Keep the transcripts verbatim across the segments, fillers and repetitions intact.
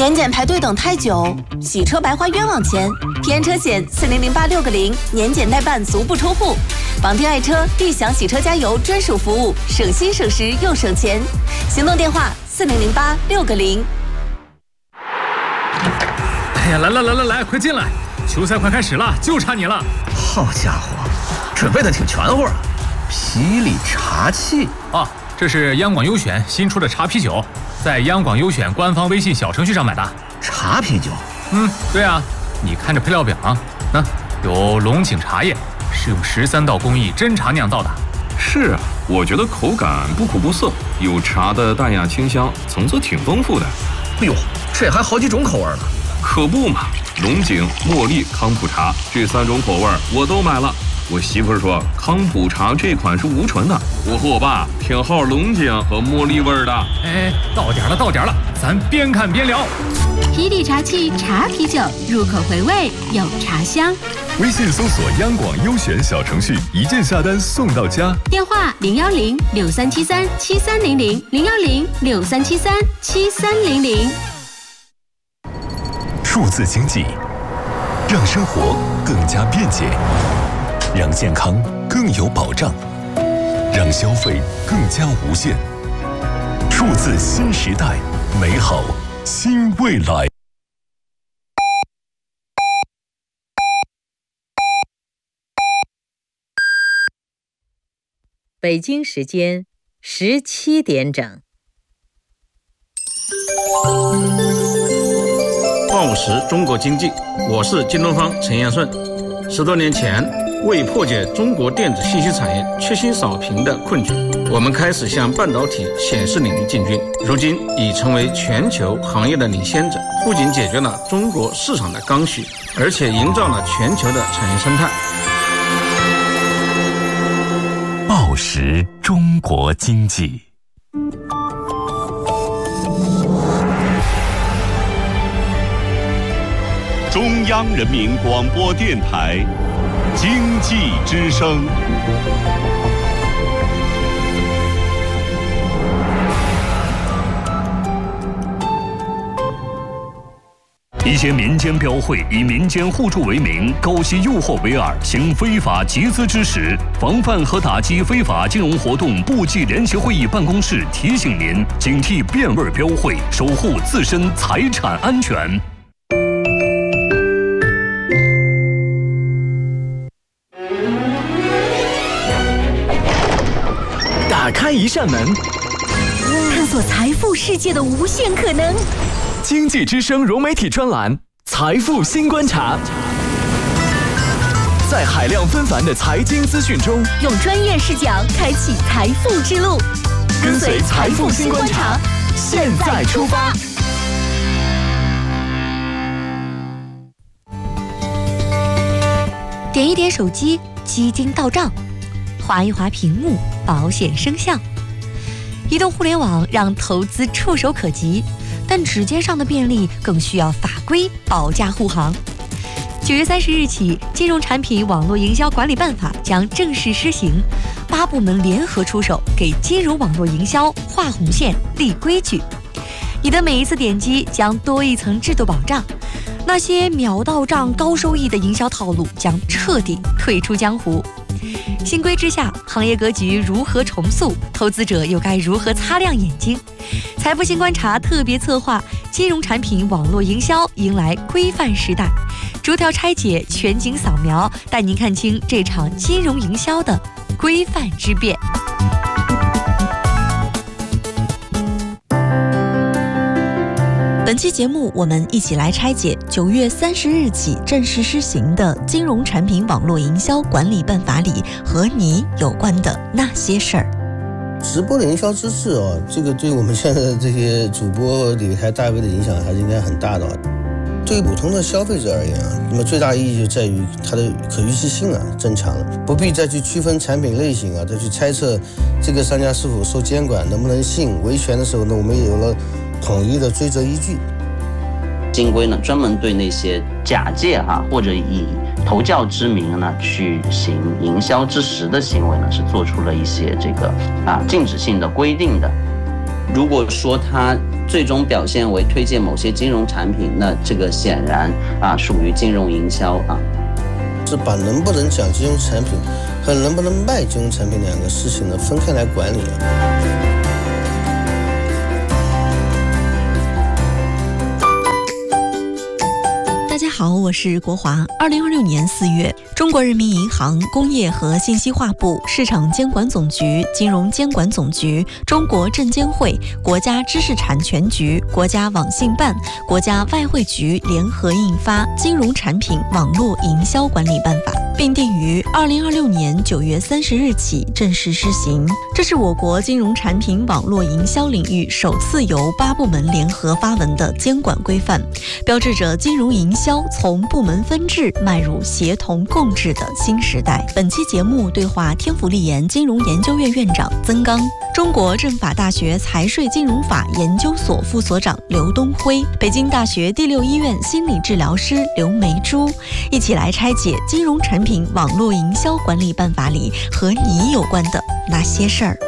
年检排队等太久，洗车白花冤枉钱。平安车险四零零八六个零，年检代办足不出户。绑定爱车，立享洗车加油专属服务，省心省时又省钱。行动电话四零零八六个零。 哎呀，来来来来来，快进来！球赛快开始了，就差你了。 好家伙，准备的挺全乎啊！霹雳茶器啊，这是央广优选新出的茶啤酒，在央广优选官方微信小程序上买的。 茶啤酒？ 嗯，对啊，你看这配料表啊，啊，有龙井茶叶，是用十三道工艺真茶酿造的。 是啊，我觉得口感不苦不涩，有茶的淡雅清香，层次挺丰富的。 哎呦，这还好几种口味呢。 可不嘛，龙井、茉莉、康普茶这三种口味我都买了。我媳妇说康普茶这款是无醇的，我和我爸偏好龙井和茉莉味的。 哎，到点了到点了，咱边看边聊。 霹雳茶器茶啤酒，入口回味有茶香。 微信搜索央广优选小程序，一键下单送到家。 电话零幺零六三七三七三零零零幺零六三七三七三零零。 数字经济让生活更加便捷，让健康更有保障，让消费更加无限。数字新时代，美好新未来。 北京时间十七点整。 报时中国经济，我是京东方陈彦顺。十多年前，为破解中国电子信息产业缺芯少屏的困局，我们开始向半导体显示领域进军。如今已成为全球行业的领先者，不仅解决了中国市场的刚需，而且营造了全球的产业生态。 报时中国经济。 中央人民广播电台经济之声。 一些民间标会以民间互助为名，高息诱惑为饵，行非法集资之实。防范和打击非法金融活动部际联席会议办公室提醒您：警惕变味标会，守护自身财产安全。 打开一扇门， 探索财富世界的无限可能。 经济之声融媒体专栏《财富新观察》，在海量纷繁的财经资讯中， 用专业视角开启财富之路。 跟随《财富新观察》，现在出发。 点一点手机，基金到账；划一划屏幕，保险生效。移动互联网让投资触手可及，但指尖上的便利更需要法规保驾护航。九月三十日起，《金融产品网络营销管理办法》将正式施行，八部门联合出手，给金融网络营销画红线、立规矩。你的每一次点击将多一层制度保障，那些秒到账、高收益的营销套路将彻底退出江湖。新规之下，行业格局如何重塑？投资者又该如何擦亮眼睛？财富新观察特别策划金融产品网络营销迎来规范时代，逐条拆解，全景扫描，带您看清这场金融营销的规范之变。本期节目，我们一起来拆解九月三十日起正式施行的《金融产品网络营销管理办法》里和你有关的那些事儿。 直播的营销知识哦，这个对我们现在的这些主播理财大 V 的影响还是应该很大的。对于普通的消费者而言啊，那么最大意义就在于它的可预期性啊增强了，不必再去区分产品类型啊，再去猜测这个商家是否受监管，能不能信，维权的时候呢，我们也有了统一的追责依据。 新规呢，专门对那些假借哈或者以投教之名呢去行营销之实的行为呢，是做出了一些这个啊禁止性的规定的。如果说它最终表现为推荐某些金融产品，那这个显然啊属于金融营销啊。 是把能不能讲金融产品和能不能卖金融产品两个事情呢分开来管理啊。 大家好，我是国华。二零二六年四月，中国人民银行、工业和信息化部、市场监管总局、金融监管总局、中国证监会、国家知识产权局、国家网信办、国家外汇局联合印发《金融产品网络营销管理办法》，并定于二零二六年九月三十日起正式施行。这是我国金融产品网络营销领域首次由八部门联合发文的监管规范，标志着金融营销从部门分治迈入协同共治的新时代。本期节目对话天府立研金融研究院院长曾刚，中国政法大学财税金融法研究所副所长刘东辉，北京大学第六医院心理治疗师刘梅珠，一起来拆解《金融产品网络营销管理办法》里和你有关的那些事儿。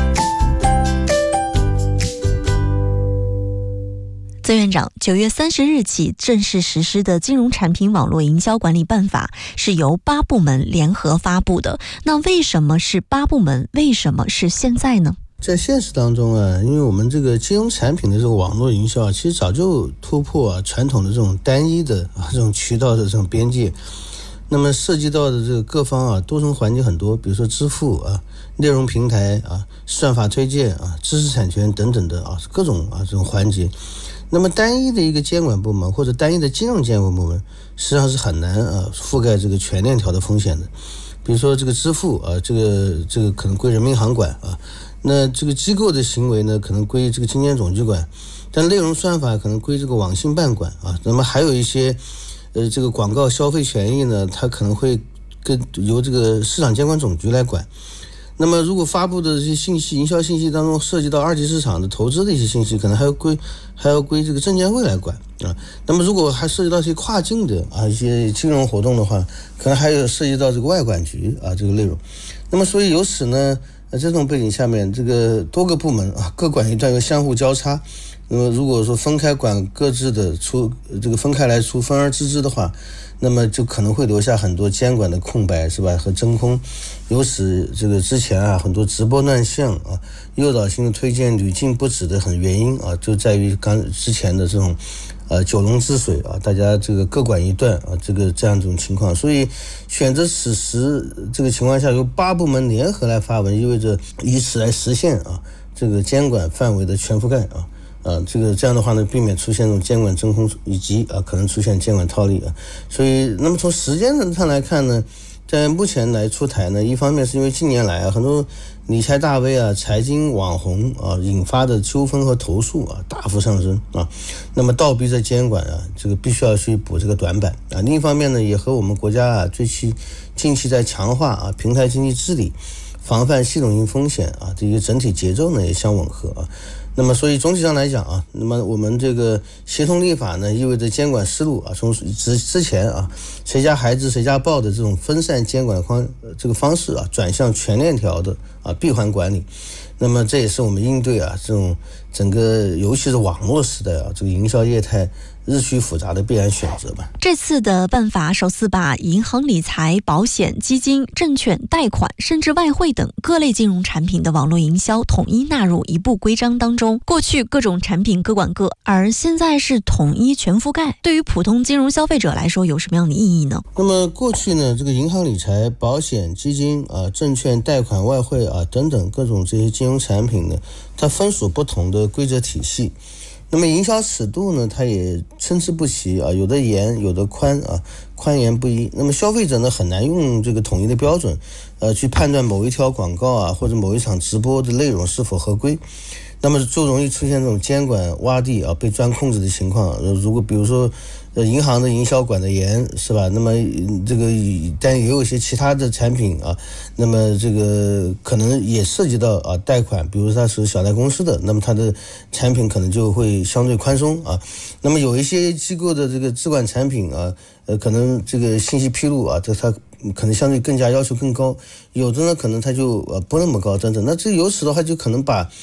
曾院长，九月三十日起正式实施的金融产品网络营销管理办法是由八部门联合发布的，那为什么是八部门？为什么是现在呢？ 在现实当中啊，因为我们这个金融产品的这个网络营销啊，其实早就突破啊传统的这种单一的啊这种渠道的这种边界，那么涉及到的这个各方啊多重环节很多，比如说支付啊、内容平台啊、算法推荐啊、知识产权等等的啊各种啊这种环节。那么单一的一个监管部门或者单一的金融监管部门实际上是很难啊覆盖这个全链条的风险的。比如说这个支付啊，这个这个可能归人民银行管啊，那这个机构的行为呢可能归这个金监总局管，但内容算法可能归这个网信办管啊。那么还有一些呃这个广告消费权益呢，它可能会跟由这个市场监管总局来管。那么如果发布的这些信息，营销信息当中涉及到二级市场的投资的一些信息，可能还要归还要归这个证监会来管啊。那么如果还涉及到一些跨境的啊一些金融活动的话，可能还有涉及到这个外管局啊这个内容。那么所以由此呢，在这种背景下面，这个多个部门啊各管一段又相互交叉。那么如果说分开管各自的出这个分开来出分而治之的话，那么就可能会留下很多监管的空白，是吧？和真空，由此这个之前啊很多直播乱象啊、诱导性的推荐屡禁不止的很原因啊，就在于刚之前的这种呃九龙治水啊，大家这个各管一段啊，这个这样一种情况。所以选择此时这个情况下由八部门联合来发文，意味着以此来实现啊这个监管范围的全覆盖啊。啊，这个这样的话呢，避免出现这种监管真空以及啊可能出现监管套利啊。所以，那么从时间上来看呢，在目前来出台呢，一方面是因为近年来啊很多理财大 V 啊、财经网红啊引发的纠纷和投诉啊大幅上升啊，那么倒逼着监管啊这个必须要去补这个短板啊。另一方面呢，也和我们国家啊最期近期在强化啊平台经济治理、防范系统性风险啊这个整体节奏呢也相吻合啊。那么所以总体上来讲啊，那么我们这个协同立法呢，意味着监管思路啊，从之之前啊谁家孩子谁家抱的这种分散监管方这个方式啊，转向全链条的啊闭环管理。那么这也是我们应对啊这种整个尤其是网络时代啊这个营销业态日趋复杂的必然选择吧。 这次的办法首次把银行理财、保险、基金、证券、贷款甚至外汇等各类金融产品的网络营销统一纳入一部规章当中。过去各种产品各管各，而现在是统一全覆盖，对于普通金融消费者来说有什么样的意义呢？ 那么过去呢，这个银行理财、保险、基金啊、证券、贷款、外汇啊等等各种这些金融产品呢，它分属不同的规则体系。那么营销尺度呢，它也参差不齐啊，有的严，有的宽啊，宽严不一。那么消费者呢，很难用这个统一的标准，呃，去判断某一条广告啊，或者某一场直播的内容是否合规。那么就容易出现这种监管洼地啊，被钻空子的情况。如果比如说，呃，银行的营销管得严，是吧？那么这个但也有一些其他的产品啊，那么这个可能也涉及到啊贷款，比如说它是小贷公司的，那么它的产品可能就会相对宽松啊。那么有一些机构的这个资管产品啊，呃，可能这个信息披露啊，这它可能相对更加要求更高，有的呢可能它就呃不那么高等等。那这由此的话就可能把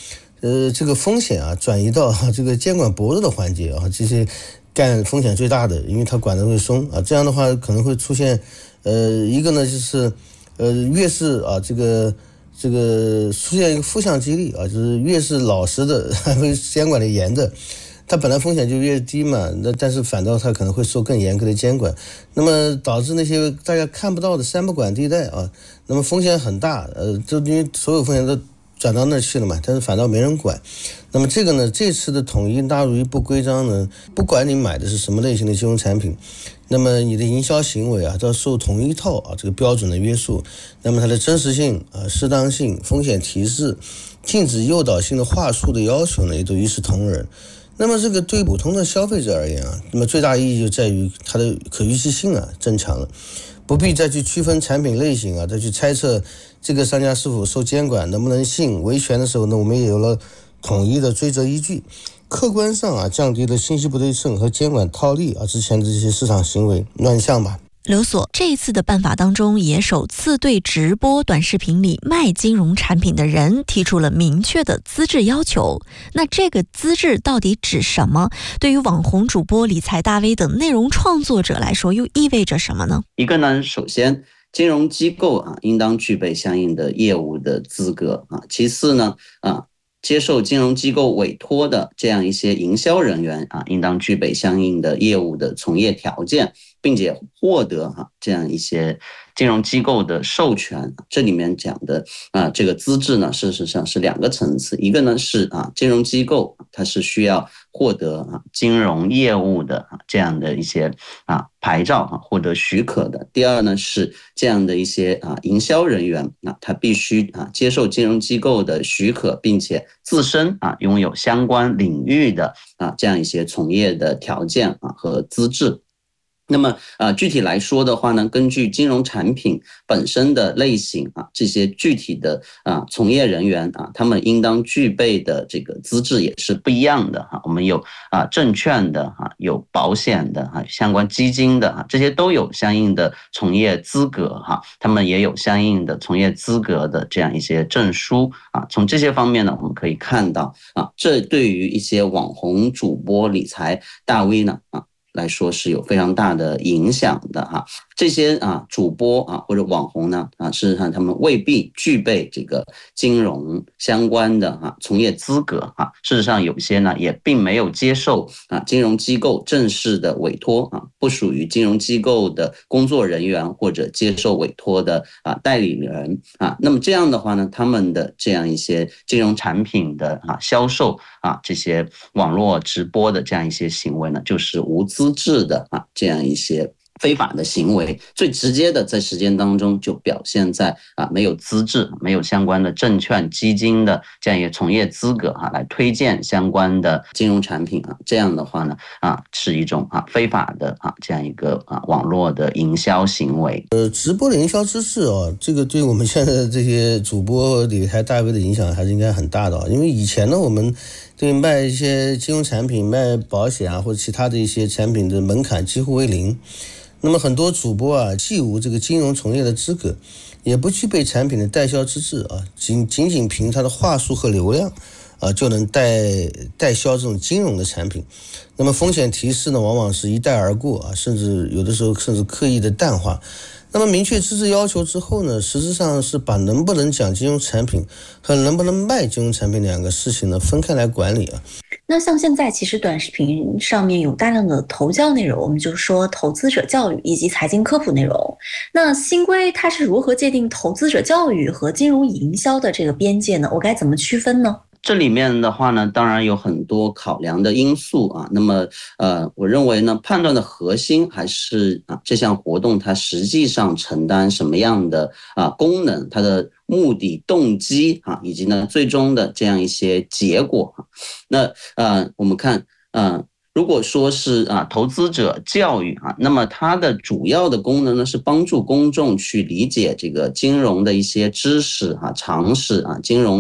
呃这个风险啊转移到这个监管薄弱的环节啊，这些干风险最大的，因为它管得会松啊，这样的话可能会出现呃一个呢就是呃越是啊这个这个出现一个负向激励啊，就是越是老实的监管的严的，它本来风险就越低嘛，那但是反倒它可能会受更严格的监管，那么导致那些大家看不到的三不管地带啊，那么风险很大，呃，就因为所有风险都转到那去了嘛，但是反倒没人管。那么这个呢，这次的统一纳入一部规章呢，不管你买的是什么类型的金融产品，那么你的营销行为啊，都要受同一套啊这个标准的约束。那么它的真实性啊、适当性、风险提示、禁止诱导性的话术的要求呢，也都一视同仁。那么这个对普通的消费者而言啊，那么最大意义就在于它的可预期性啊增强了，不必再去区分产品类型啊，再去猜测这个商家是否受监管，能不能信，维权的时候呢，我们也有了统一的追责依据，客观上啊降低了信息不对称和监管套利啊之前的这些市场行为乱象吧。 刘所这一次的办法当中，也首次对直播短视频里卖金融产品的人提出了明确的资质要求。那这个资质到底指什么？对于网红主播、理财大 V 等内容创作者来说，又意味着什么呢？ 一个呢，首先金融机构啊，应当具备相应的业务的资格啊。其次呢，啊。接受金融机构委托的这样一些营销人员啊，应当具备相应的业务的从业条件，并且获得哈、啊、这样一些金融机构的授权。这里面讲的啊这个资质呢，事实上是两个层次，一个呢是啊金融机构它是需要获得啊金融业务的啊这样的一些啊牌照啊获得许可的。第二呢是这样的一些啊营销人员啊，他必须啊接受金融机构的许可，并且自身啊拥有相关领域的啊这样一些从业的条件啊和资质。那么呃具体来说的话呢，根据金融产品本身的类型啊，这些具体的啊从业人员啊，他们应当具备的这个资质也是不一样的哈。我们有啊证券的哈，有保险的哈，相关基金的哈，这些都有相应的从业资格哈，他们也有相应的从业资格的这样一些证书啊。从这些方面呢，我们可以看到啊，这对于一些网红主播、理财大 V 呢啊。来说是有非常大的影响的哈，这些啊主播啊或者网红呢啊，事实上他们未必具备这个金融相关的哈从业资格哈，事实上有些呢也并没有接受啊金融机构正式的委托啊，不属于金融机构的工作人员或者接受委托的啊代理人啊，那么这样的话呢，他们的这样一些金融产品的啊销售啊这些网络直播的这样一些行为呢，就是无资质的啊这样一些非法的行为，最直接的在实践当中就表现在啊没有资质、没有相关的证券、基金的这样一个从业资格啊，来推荐相关的金融产品啊，这样的话呢啊是一种啊非法的啊这样一个啊网络的营销行为。 呃，直播的营销知识啊，这个对我们现在的这些主播理财大 V 的影响还是应该很大的啊，因为以前呢我们对卖一些金融产品、卖保险啊或者其他的一些产品的门槛几乎为零。那么很多主播啊，既无这个金融从业的资格，也不具备产品的代销资质啊，仅仅仅凭他的话术和流量啊，就能代代销这种金融的产品。那么风险提示呢，往往是一带而过啊，甚至有的时候甚至刻意的淡化。那么明确资质要求之后呢，实质上是把能不能讲金融产品和能不能卖金融产品两个事情呢分开来管理啊。 那像现在其实短视频上面有大量的投教内容，我们就是说投资者教育以及财经科普内容。那新规它是如何界定投资者教育和金融营销的这个边界呢？我该怎么区分呢？ 这里面的话呢，当然有很多考量的因素啊。那么，呃，我认为呢，判断的核心还是啊，这项活动它实际上承担什么样的啊功能，它的目的、动机啊，以及呢最终的这样一些结果。那呃，我们看，呃。如果说是啊投资者教育啊，那么它的主要的功能呢是帮助公众去理解这个金融的一些知识啊、常识啊、金融的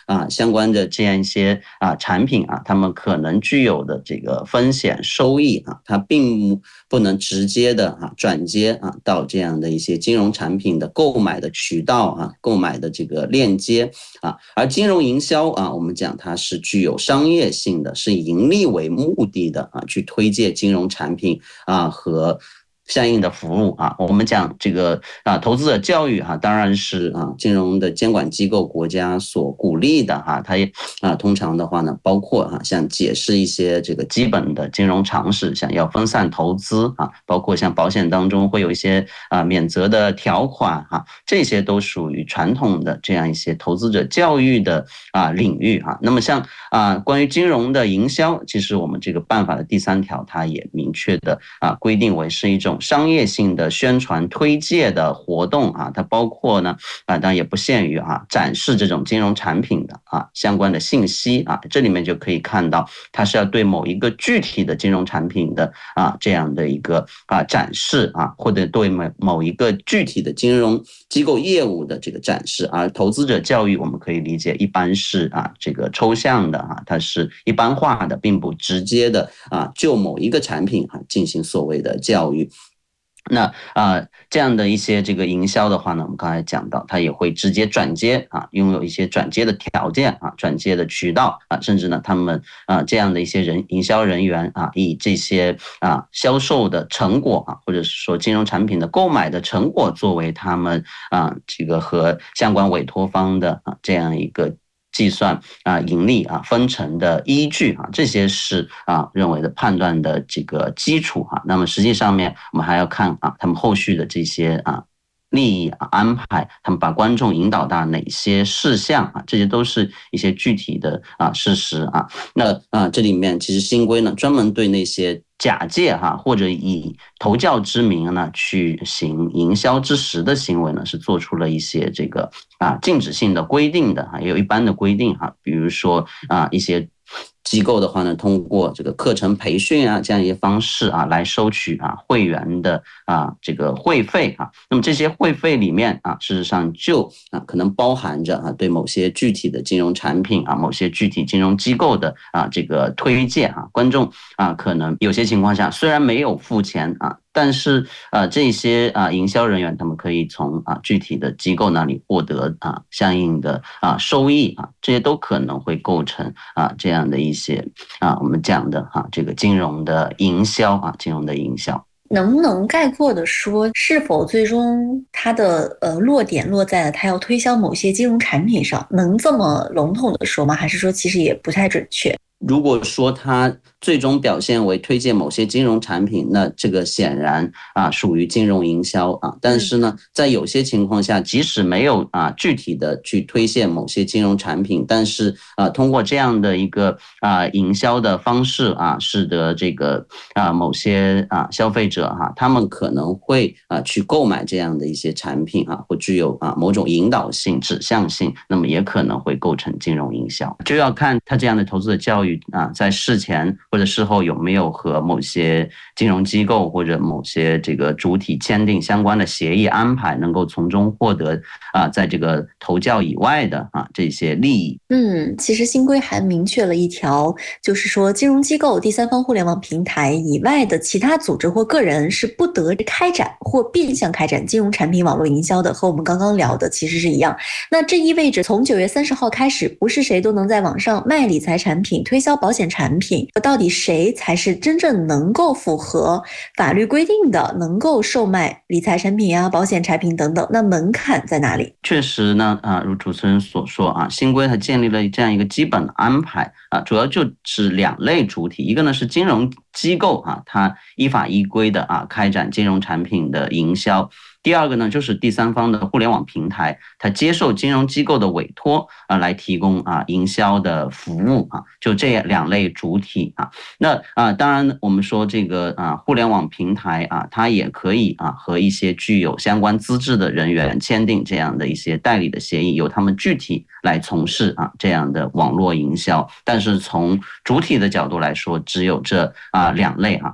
啊相关的这样一些啊产品啊，他们可能具有的这个风险收益啊，它并不能直接的啊转接啊到这样的一些金融产品的购买的渠道啊，购买的这个链接啊，而金融营销啊，我们讲它是具有商业性的，是以盈利为目的的啊，去推荐金融产品啊和相应的服务啊，我们讲这个啊，投资者教育哈、啊，当然是啊，金融的监管机构国家所鼓励的哈、啊，它也啊，通常的话呢，包括啊，像解释一些这个基本的金融常识，像要分散投资啊，包括像保险当中会有一些啊免责的条款哈、啊，这些都属于传统的这样一些投资者教育的啊领域啊。那么像啊，关于金融的营销，其实我们这个办法的第三条，它也明确的啊规定为是一种商业性的宣传推介的活动啊，它包括呢啊，当然也不限于啊展示这种金融产品的啊相关的信息啊，这里面就可以看到它是要对某一个具体的金融产品的啊这样的一个啊展示啊，或者对某某一个具体的金融机构业务的这个展示，而投资者教育我们可以理解一般是啊这个抽象的啊，它是一般化的，并不直接的啊就某一个产品啊进行所谓的教育。那啊、呃，这样的一些这个营销的话呢，我们刚才讲到，它也会直接转接啊，拥有一些转接的条件啊，转接的渠道啊，甚至呢，他们啊这样的一些人营销人员啊，以这些啊销售的成果啊，或者是说金融产品的购买的成果作为他们啊这个和相关委托方的啊这样一个计算啊盈利啊分成的依据啊，这些是啊认为的判断的这个基础哈、啊。那么实际上面我们还要看啊他们后续的这些啊利益啊安排，他们把观众引导到哪些事项啊，这些都是一些具体的啊事实啊。那啊这里面其实新规呢专门对那些假借哈或者以投教之名呢去行营销之实的行为呢，是做出了一些这个啊禁止性的规定的哈，也有一般的规定哈，比如说啊一些机构的话呢，通过这个课程培训啊这样一些方式啊来收取啊会员的啊这个会费啊，那么这些会费里面啊事实上就啊可能包含着啊对某些具体的金融产品啊某些具体金融机构的啊这个推荐啊，观众啊可能有些情况下虽然没有付钱啊，但是呃这些啊营销人员他们可以从啊具体的机构那里获得啊相应的啊收益啊，这些都可能会构成啊这样的一些啊我们讲的啊这个金融的营销啊金融的营销。 能不能概括的说，是否最终它的呃落点落在了它要推销某些金融产品上？能这么笼统的说吗？还是说其实也不太准确？ 如果说它最终表现为推荐某些金融产品，那这个显然啊属于金融营销啊。但是呢，在有些情况下，即使没有啊具体的去推荐某些金融产品，但是啊通过这样的一个啊营销的方式啊，使得这个啊某些啊消费者哈、啊，他们可能会啊去购买这样的一些产品啊，或具有啊某种引导性、指向性，那么也可能会构成金融营销，就要看他这样的投资者教育啊，在事前或者事后有没有和某些金融机构或者某些这个主体签订相关的协议安排，能够从中获得啊，在这个投教以外的啊这些利益。 嗯，其实新规还明确了一条，就是说金融机构、第三方互联网平台以外的其他组织或个人是不得开展或变相开展金融产品网络营销的，和我们刚刚聊的其实是一样。那这意味着从九月三十号开始，不是谁都能在网上卖理财产品、推销保险产品，到底谁才是真正能够符合法律规定的，能够售卖理财产品啊、保险产品等等？那门槛在哪里？ 确实呢，啊，如主持人所说啊，新规它建立了这样一个基本的安排啊，主要就是两类主体，一个呢是金融机构啊，它依法依规的啊开展金融产品的营销。第二个呢，就是第三方的互联网平台，它接受金融机构的委托啊，来提供啊营销的服务啊，就这两类主体啊。那啊，当然我们说这个啊互联网平台啊，它也可以啊和一些具有相关资质的人员签订这样的一些代理的协议，由他们具体来从事啊这样的网络营销。但是从主体的角度来说，只有这啊两类啊。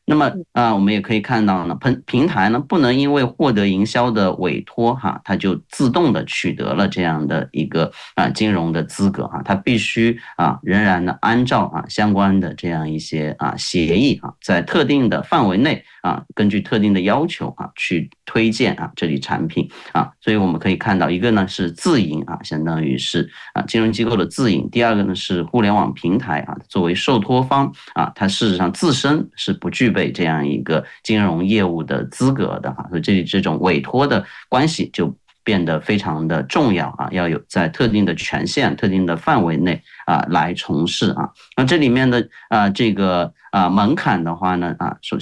那么啊，我们也可以看到呢，平平台呢不能因为获得营销的委托哈，它就自动的取得了这样的一个啊金融的资格哈，它必须啊仍然呢按照啊相关的这样一些啊协议啊，在特定的范围内啊，根据特定的要求啊去推荐啊这类产品啊，所以我们可以看到，一个呢是自营啊，相当于是啊金融机构的自营；第二个呢是互联网平台啊，作为受托方啊，它事实上自身是不具备这样一个金融业务的资格的哈，所以这这种委托的关系就变得非常的重要啊，要有在特定的权限、特定的范围内啊来从事啊。那这里面的啊这个啊门槛的话呢啊，首